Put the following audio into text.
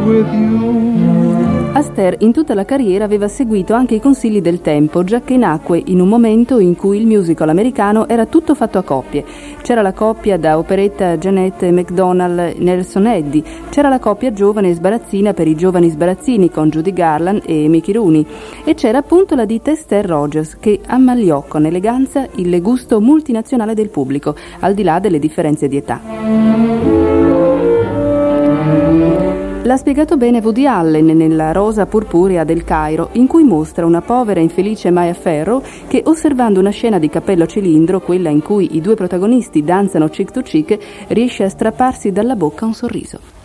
with you. Astaire in tutta la carriera aveva seguito anche i consigli del tempo, giacché nacque in un momento in cui il musical americano era tutto fatto a coppie. C'era la coppia da operetta Jeanette MacDonald Nelson Eddy, c'era la coppia giovane e sbarazzina per i giovani sbarazzini con Judy Garland e Mickey Rooney, e c'era appunto la ditta Esther Rogers che ammagliò con eleganza il gusto multinazionale del pubblico, al di là delle differenze di età. L'ha spiegato bene Woody Allen nella Rosa purpurea del Cairo, in cui mostra una povera e infelice Maya Farrow che, osservando una scena di Cappello a cilindro, quella in cui i due protagonisti danzano cheek to cheek, riesce a strapparsi dalla bocca un sorriso.